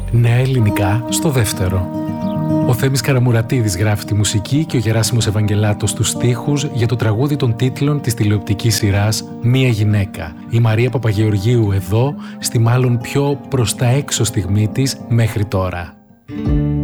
Νέα ελληνικά στο δεύτερο. Ο Θέμης Καραμουρατίδης γράφει τη μουσική και ο Γεράσιμος Ευαγγελάτος τους στίχους για το τραγούδι των τίτλων της τηλεοπτικής σειράς «Μία γυναίκα». Η Μαρία Παπαγεωργίου εδώ, στη μάλλον πιο προς τα έξω στιγμή της μέχρι τώρα.